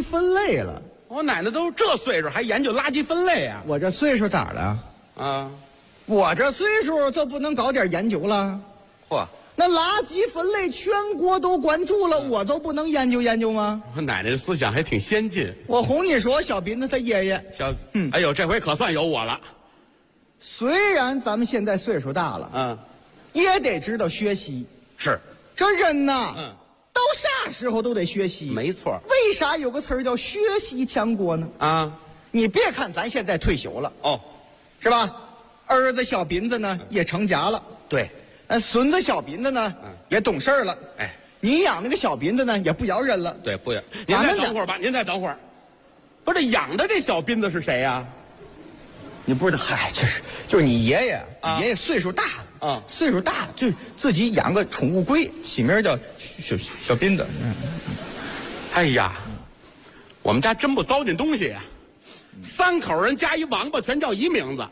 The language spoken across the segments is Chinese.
分类了。 我奶奶都这岁数还研究垃圾分类啊？ 我这岁数咋了？ 啊， 我这岁数就不能搞点研究了？ 嚯！ 那垃圾分类全国都关注了，我就不能研究研究吗？ 我奶奶的思想还挺先进。 我哄你说，小斌子他爷爷， 哎呦，这回可算有我了。 虽然咱们现在岁数大了，也得知道学习。 是， 这人呐，到啥时候都得学习。 没错。 为啥有个词儿叫学习强国呢？啊，你别看咱现在退休了，是吧？儿子小斌子呢也成家了， 对。 孙子小斌子呢，也懂事了。哎，你养那个小斌子呢，也不摇人了。 对，不摇。您再等会儿吧，您再等会儿。不是这养的这小斌子是谁呀？ 你不知道？嗨，就是你爷爷，你爷爷岁数大了，岁数大了，就自己养个宠物龟，起名叫小斌子。 哎呀，我们家真不糟践东西呀，3口人加一王八，全叫一名字。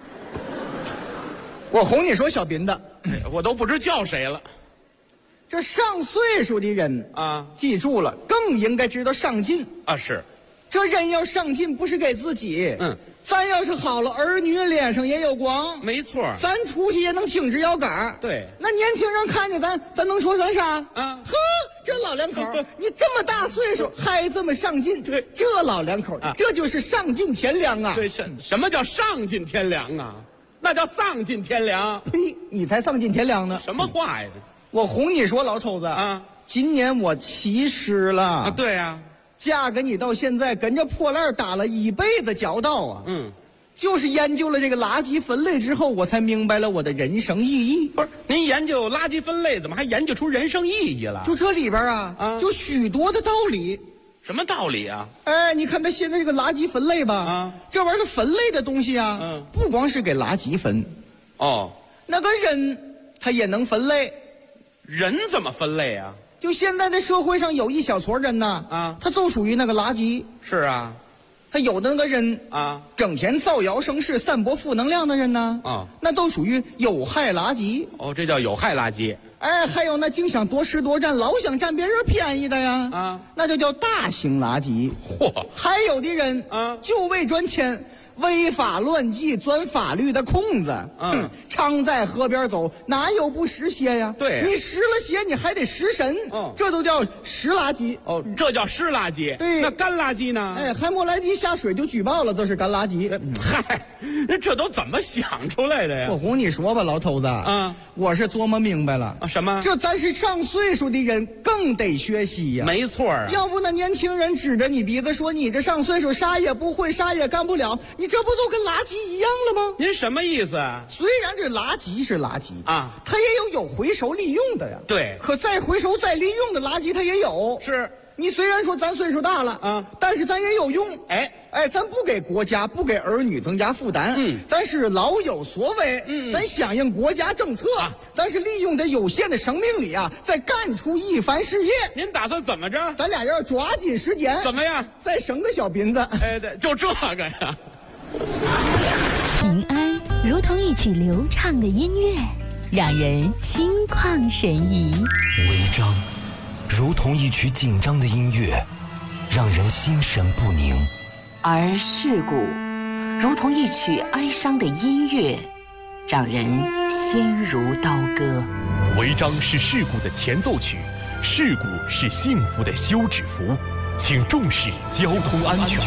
我哄你说，小斌子。 我都不知叫谁了。 这上岁数的人记住了，更应该知道上进啊！是， 这人要上进，不是给自己。咱要是好了，儿女脸上也有光。 没错， 咱出去也能挺直腰杆。 对， 那年轻人看见咱能说咱啥？呵，这老两口，你这么大岁数还这么上进，对，这老两口，这就是上进天良啊！ 对，什么叫上进天良啊？那叫丧尽天良。 呸！你才丧尽天良呢！ 什么话呀？ 我哄你说，老头子今年我70了。 对呀， 嫁给你到现在，跟这破烂打了一辈子交道啊。就是研究了这个垃圾分类之后，我才明白了我的人生意义。 不是，您研究垃圾分类，怎么还研究出人生意义了？ 就这里边就许多的道理。 什么道理啊？ 哎，你看他现在这个垃圾分类吧，这玩意儿分类的东西不光是给垃圾分，那个人他也能分类。 人怎么分类啊？ 就现在的社会上有一小撮人呐，他就属于那个垃圾。 是啊， 他有的那个人整天造谣生事、散播负能量的人呢，那都属于有害垃圾。 这叫有害垃圾。 哎，还有那净想多吃多占，老想占别人便宜的呀，那就叫大型垃圾。 嚯！ 还有的人就为赚钱，违法乱纪，钻法律的空子。常在河边走，哪有不湿鞋呀？对，你湿了鞋，你还得湿身。这都叫湿垃圾。 这叫湿垃圾。对，那干垃圾呢？ 哎，还没来及下水就举报了，这是干垃圾。 嗨，这都怎么想出来的呀？ 我哄你说吧，老头子。我是琢磨明白了。 什么？ 这咱是上岁数的人，更得学习呀。 没错啊。 要不那年轻人指着你鼻子说你这上岁数啥也不会，啥也干不了，你这不都跟垃圾一样了吗？ 您什么意思啊？ 虽然这垃圾是垃圾它也有回收利用的呀。对，可再回收再利用的垃圾它也有。是，你虽然说咱岁数大了但是咱也有用。哎，咱不给国家不给儿女增加负担，咱是老有所为，咱响应国家政策，咱是利用这有限的生命力再干出一番事业。 您打算怎么着？ 咱俩要抓紧时间。怎么样？再生个小斌子。 哎，对，就这个呀。 平安如同一曲流畅的音乐，让人心旷神怡； 违章如同一曲紧张的音乐，让人心神不宁； 而事故如同一曲哀伤的音乐，让人心如刀割。 违章是事故的前奏曲，事故是幸福的休止符，请重视交通安全。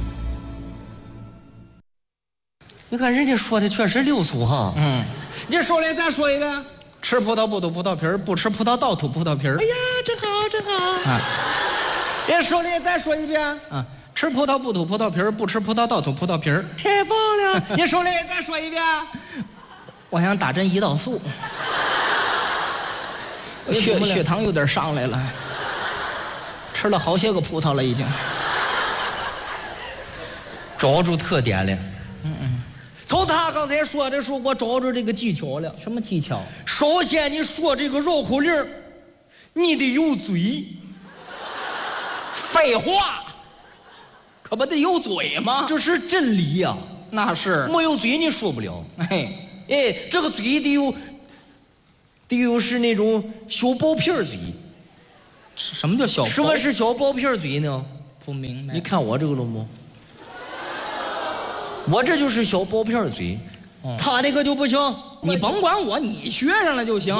你看人家说的确实溜俗哈。你说来再说一个。 吃葡萄不吐葡萄皮儿，不吃葡萄倒吐葡萄皮儿。 哎呀，真好真好。你说来再说一遍。 吃葡萄不吐葡萄皮儿，不吃葡萄倒吐葡萄皮儿。 太棒了。你说来再说一遍。 我想打针胰岛素，血糖有点上来了，吃了好些个葡萄了已经。 找住特点了。从他刚才说的时候，我找着这个技巧了。 什么技巧？ 首先，你说这个绕口令，你得有嘴。 废话，可不得有嘴吗？ 这是真理呀。 那是， 没有嘴你说不了。这个嘴得有是那种小薄片嘴。 什么叫小？ 什么是小薄片嘴呢？ 不明白。 你看我这个了吗？我这就是小薄片嘴，他那个就不行。 你甭管我，你学上了就行。